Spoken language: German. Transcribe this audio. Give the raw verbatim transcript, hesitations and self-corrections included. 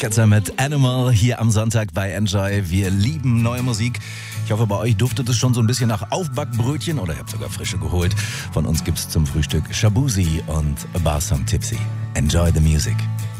Catzer mit Animal hier am Sonntag bei Enjoy. Wir lieben neue Musik. Ich hoffe, bei euch duftet es schon so ein bisschen nach Aufbackbrötchen oder ihr habt sogar frische geholt. Von uns gibt's zum Frühstück Shabuzi und Barsam Tipsy. Enjoy the music.